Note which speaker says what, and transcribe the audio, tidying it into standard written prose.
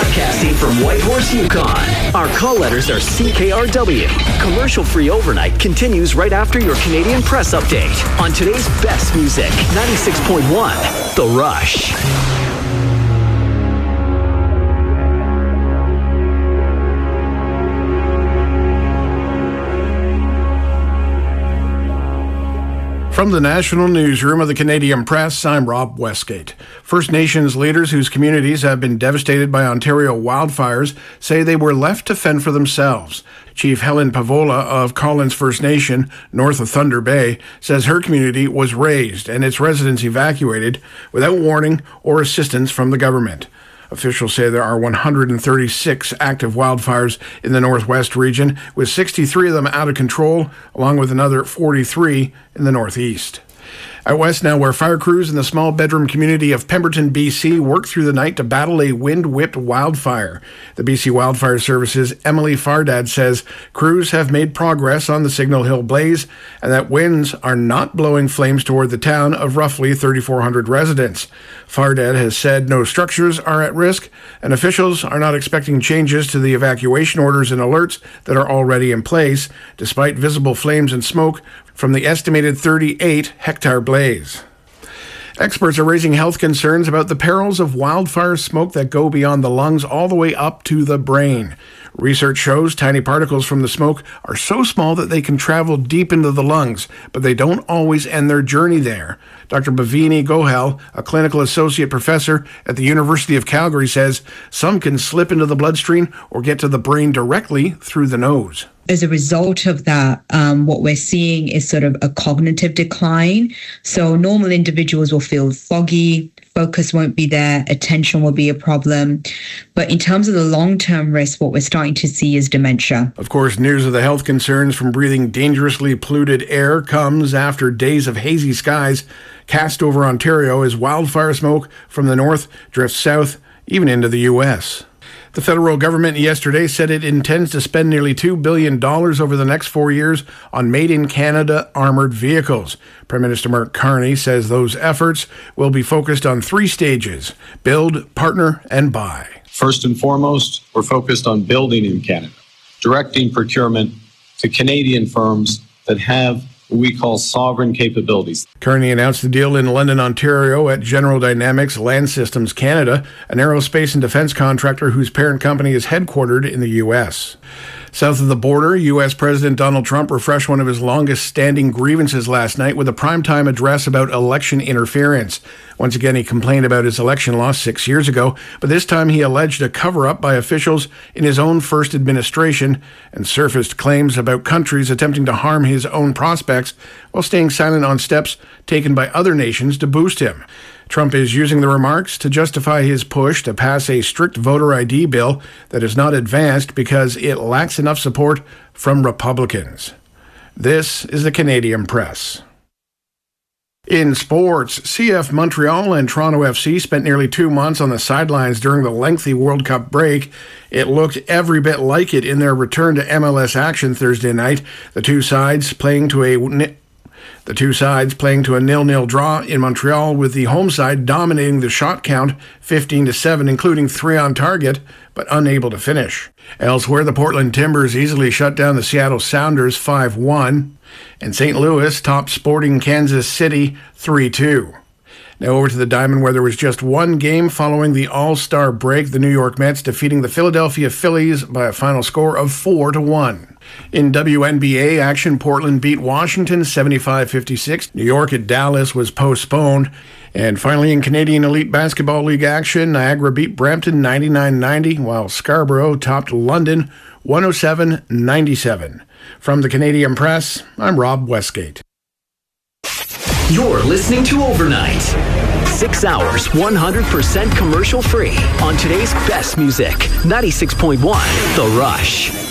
Speaker 1: Broadcasting from Whitehorse, Yukon. Our call letters are CKRW. Commercial-free overnight continues right after your Canadian Press update on today's best music, 96.1, The Rush.
Speaker 2: From the National Newsroom of the Canadian Press, I'm Rob Westgate. First Nations leaders whose communities have been devastated by Ontario wildfires say they were left to fend for themselves. Chief Helen Pavola of Collins First Nation, north of Thunder Bay, says her community was razed and its residents evacuated without warning or assistance from the government. Officials say there are 136 active wildfires in the northwest region, with 63 of them out of control, along with another 43 in the northeast. Out west now, where fire crews in the small bedroom community of Pemberton, BC, worked through the night to battle a wind-whipped wildfire. The BC Wildfire Service's Emily Fardad says crews have made progress on the Signal Hill blaze and that winds are not blowing flames toward the town of roughly 3,400 residents. Fardad has said no structures are at risk and officials are not expecting changes to the evacuation orders and alerts that are already in place, despite visible flames and smoke from the estimated 38-hectare blaze. Experts are raising health concerns about the perils of wildfire smoke that go beyond the lungs all the way up to the brain. Research shows tiny particles from the smoke are so small that they can travel deep into the lungs, but they don't always end their journey there. Dr. Bhavini Gohel, a clinical associate professor at the University of Calgary, says some can slip into the bloodstream or get to the brain directly through the nose.
Speaker 3: As a result of that, what we're seeing is sort of a cognitive decline. So normal individuals will feel foggy, focus won't be there, attention will be a problem. But in terms of the long-term risk, what we're starting to see is dementia.
Speaker 2: Of course, news of the health concerns from breathing dangerously polluted air comes after days of hazy skies cast over Ontario as wildfire smoke from the north drifts south, even into the U.S. The federal government yesterday said it intends to spend nearly $2 billion over the next 4 years on made-in-Canada armoured vehicles. Prime Minister Mark Carney says those efforts will be focused on 3 stages: build, partner, and buy.
Speaker 4: First and foremost, we're focused on building in Canada, directing procurement to Canadian firms that have what we call sovereign capabilities.
Speaker 2: Carney announced the deal in London, Ontario at General Dynamics Land Systems Canada, an aerospace and defense contractor whose parent company is headquartered in the U.S. South of the border, U.S. President Donald Trump refreshed one of his longest-standing grievances last night with a primetime address about election interference. Once again, he complained about his election loss 6 years ago, but this time he alleged a cover-up by officials in his own first administration and surfaced claims about countries attempting to harm his own prospects while staying silent on steps taken by other nations to boost him. Trump is using the remarks to justify his push to pass a strict voter ID bill that is not advanced because it lacks enough support from Republicans. This is the Canadian Press. In sports, CF Montreal and Toronto FC spent nearly 2 months on the sidelines during the lengthy World Cup break. It looked every bit like it in their return to MLS action Thursday night, the two sides playing to a 0-0 draw in Montreal, with the home side dominating the shot count 15-7, including 3 on target, but unable to finish. Elsewhere, the Portland Timbers easily shut down the Seattle Sounders 5-1, and St. Louis topped Sporting Kansas City 3-2. Now over to the Diamond, where there was just one game following the All-Star break, the New York Mets defeating the Philadelphia Phillies by a final score of 4-1. In WNBA action, Portland beat Washington 75-56. New York at Dallas was postponed. And finally, in Canadian Elite Basketball League action, Niagara beat Brampton 99-90, while Scarborough topped London 107-97. From the Canadian Press, I'm Rob Westgate.
Speaker 1: You're listening to Overnight. 6 hours, 100% commercial free on today's best music, 96.1 The Rush.